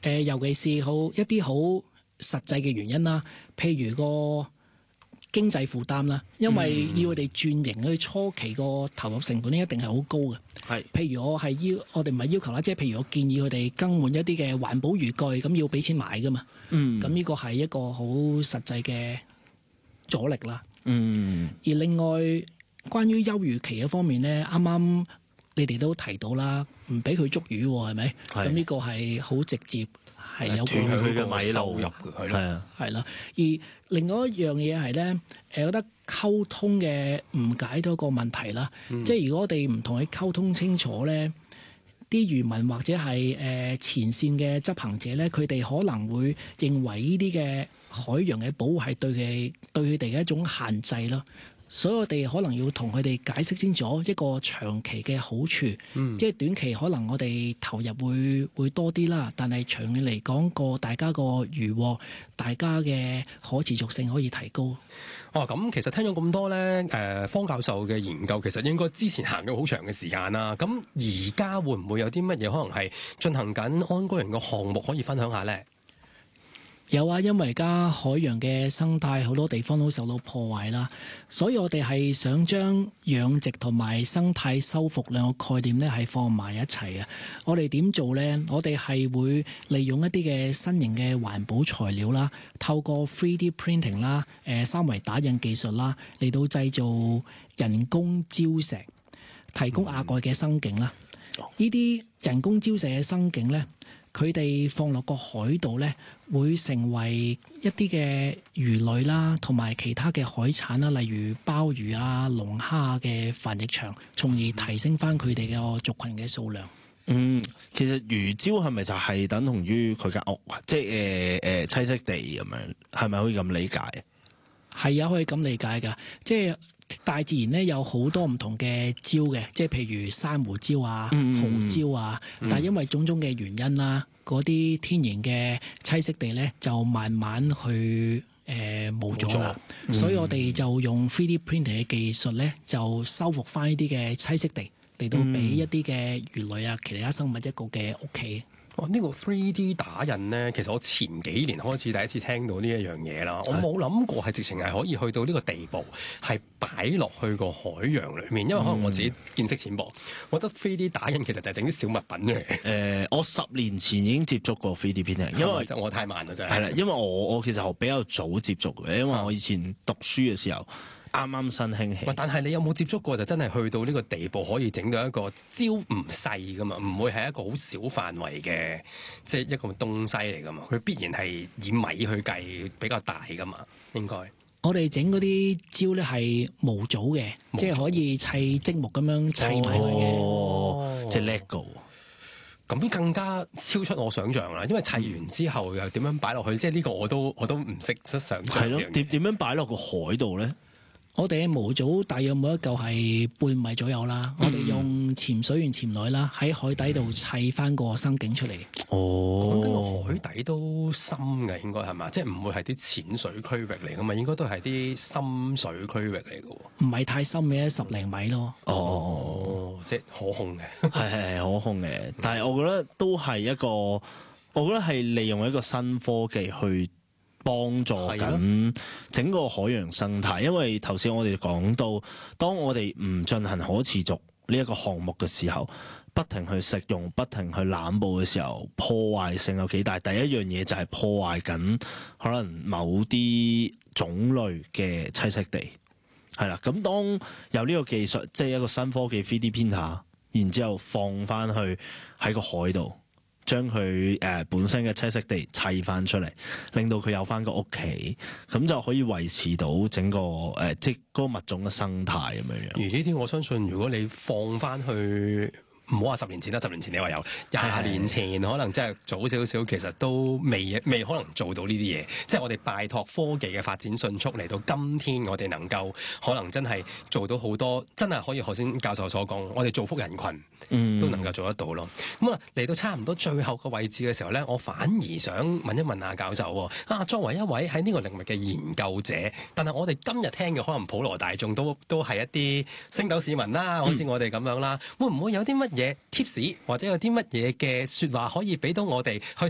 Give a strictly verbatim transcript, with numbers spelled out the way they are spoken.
呃、尤其是好一啲好實際嘅原因啦，譬如個經濟負擔啦，因為要佢哋轉型去初期個投入成本咧，一定係好高嘅。 係， 譬如我係要，我哋唔係要求啦，即係譬如我建議佢哋更換一啲嘅環保漁具，咁要俾錢買噶嘛。 嗯， 咁呢個係一個好實際嘅阻力啦。 嗯， 而另外關於休漁期嘅方面咧，啱啱你哋都提到啦，唔俾佢捉魚係咪？咁呢個係好直接。係有斷佢嘅米收入路嘅，係咯， 係啊， 係啦。而另外一樣嘢係咧，誒，我覺得溝通嘅誤解到一個問題啦。嗯、即係如果我哋唔同佢溝通清楚咧，啲漁民或者係誒前線嘅執行者咧，佢哋可能會認為呢啲嘅海洋嘅保護係對佢對佢哋嘅一種限制咯。所以我哋可能要同佢哋解釋清楚一個長期嘅好處，嗯、即係短期可能我哋投入會會多啲啦，但係長遠嚟講個大家個漁獲，大家嘅可持續性可以提高。 哦，咁其實聽咗咁多咧，誒、呃、方教授嘅研究其實應該之前行咗好長嘅時間啦。咁而家會唔會有啲乜嘢可能係進行緊安居人嘅項目可以分享下咧？ 有啊，因為而家海洋嘅生態好多地方都受到破壞啦，所以我哋係想將養殖同埋生態修復兩個概念咧係放埋一齊啊！我哋點做呢？我哋係會利用一啲嘅新型嘅環保材料啦，透過 three D printing 啦、誒三維打印技術啦，嚟到製造人工礁石，提供額外嘅生境啦。呢啲人工礁石嘅生境呢，佢哋放落個海度呢，會成為一啲嘅魚類啦，同埋其他嘅海產啦，例如鮑魚啊、龍蝦嘅繁殖場，從而提升翻佢哋嘅族群嘅數量。 嗯，其實魚礁係咪就係等同於佢間屋，即係誒誒棲息地咁樣，係咪可以咁理解？係啊，可以咁理解㗎，即係。大自然咧有好多唔同嘅礁嘅，即係譬如珊瑚礁啊、 嗯、 蠔礁啊，嗯、但係因為種種嘅原因啦，嗰啲天然嘅棲息地咧就慢慢去誒冇咗啦，嗯、所以我哋就用 three D printing 嘅技術咧，就修復翻呢啲嘅棲息地，嚟到俾一啲嘅魚類啊、其他生物一個嘅屋企。 哦，呢個 three D 打印呢，其實我前幾年開始第一次聽到呢一樣嘢啦，我冇諗過係直情係可以去到呢個地步，係擺落去個海洋裏面，因為可能我自己見識淺薄，我覺得 three D 打印其實就係整啲小物品嘅。誒、 呃，我十年前已經接觸過 three D printing，因為我太慢啦，真係。 係啦，因為我我其實比較早接觸嘅，因為我以前讀書嘅時候。啱啱新興起， 但係你有冇接觸過就真係去到呢個地步，可以整到一個礁唔細噶嘛？唔會係一個好小範圍嘅，即係一個東西嚟噶嘛？佢必然係以米去計比較大噶嘛？應該我哋整嗰啲礁咧係模組嘅，即係可以砌積木咁樣砌埋佢嘅， 哦、即係 LEGO。 咁更加超出我想象啦，因為砌完之後又點樣擺落去？即係呢個我都我都唔識得想象。 係咯，點點樣擺落個海度咧？ 我哋嘅模組大約每一嚿係半米左右啦，嗯、我哋用潛水員潛女啦，喺海底度砌翻個生境出嚟。 哦， 講緊個海底都深嘅，應該係嘛？即係唔會係啲淺水區域嚟噶嘛？應該都係啲深水區域嚟嘅。 唔係太深嘅，十零米咯。 哦，哦即係可控嘅， 係係係可控嘅。但係我覺得都係一個，我覺得係利用一個新科技去幫助緊整個海洋生態，因為頭先我哋講到，當我哋唔進行可持續呢一個項目嘅時候，不停去食用、不停去濫捕嘅時候，破壞性有幾大？第一樣嘢就係破壞緊可能某啲種類嘅棲息地，係啦。咁當有呢個技術，即係一個新科技 three D printer，然之後放翻去喺個海度。將佢誒本身嘅棲息地砌翻出嚟，令到佢有翻個屋企，咁就可以維持到整個誒、呃、即係嗰個物種嘅生態咁樣樣。 而呢啲我相信，如果你放翻去。唔好話十年前啦，十年前你話有，廿年前可能真係早少少，其實都未未可能做到呢啲嘢。即係我哋拜託科技嘅發展迅速，嚟到今天我哋能夠可能真係做到好多，真係可以頭先教授所講，我哋造福人群都能夠做得到咯。咁啊嚟到差唔多最後個位置嘅時候呢，我反而想問一問阿教授啊，作為一位喺呢個領域嘅研究者，但係我哋今日聽嘅可能普羅大眾都都係一啲星斗市民啦，好似我哋咁樣啦，會唔會有啲乜嘢 tips 或者有啲乜嘢嘅說話可以俾到我哋去